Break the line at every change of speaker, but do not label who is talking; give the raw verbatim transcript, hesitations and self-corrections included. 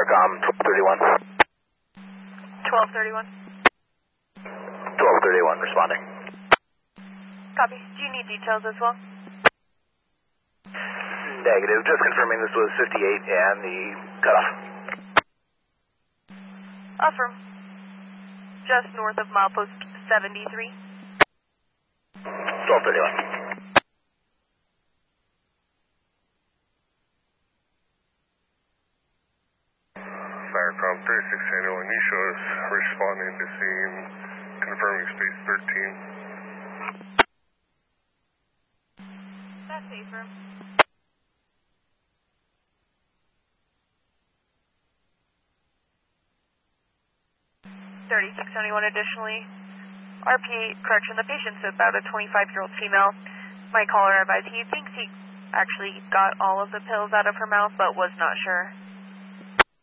Starcom, twelve thirty-one.
twelve thirty-one.
twelve thirty-one, responding.
Copy. Do you need details as well?
Negative, just confirming this was fifty-eight and the cutoff.
Affirm. Just north of milepost seventy-three.
twelve thirty-one.
Starcom thirty-six Annual Anisha is responding to scene, confirming space thirteen.
That's affirm. thirty-six seventy-one additionally. R P, correction, the patient's about a twenty-five-year-old female. My caller advised he thinks he actually got all of the pills out of her mouth, but was not sure.